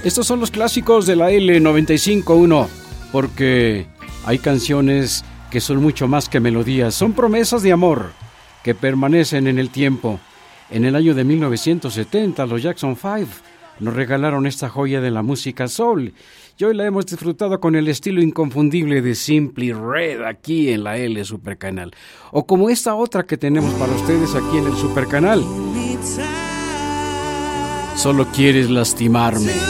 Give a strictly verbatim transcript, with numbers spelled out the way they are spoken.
Estos son los clásicos de la L noventa y cinco punto uno, porque hay canciones que son mucho más que melodías, son promesas de amor que permanecen en el tiempo. En el año de mil novecientos setenta, los Jackson Five nos regalaron esta joya de la música soul, y hoy la hemos disfrutado con el estilo inconfundible de Simply Red aquí en la L Supercanal, o como esta otra que tenemos para ustedes aquí en el Supercanal. Solo quieres lastimarme.